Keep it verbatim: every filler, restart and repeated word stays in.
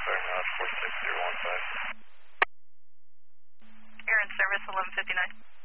Sorry, not four six zero one five. Air in service eleven fifty-nine.